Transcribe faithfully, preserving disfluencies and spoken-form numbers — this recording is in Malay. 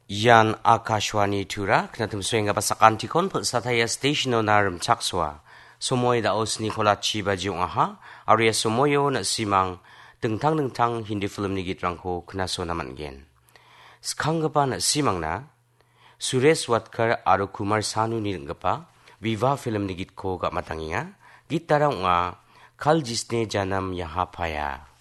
Yan Akashwani Tura, Knatum Swinga Basakantikon, put Sataya Station on Aram Chakswa, Somoy da Os Nicola Chiba Jungaha, Aria Somoyo na Simang, Tengtang Tang Hindi film ni Gitrangko, Knaso naman gen. Skangapa na Simang na, Suresh Watkar Aro Kumar Sanu ni Ngapa, Viva film ni Gitko Gat Matanginga, Gitarang nga, Kal Jisne Janam Yahapaya.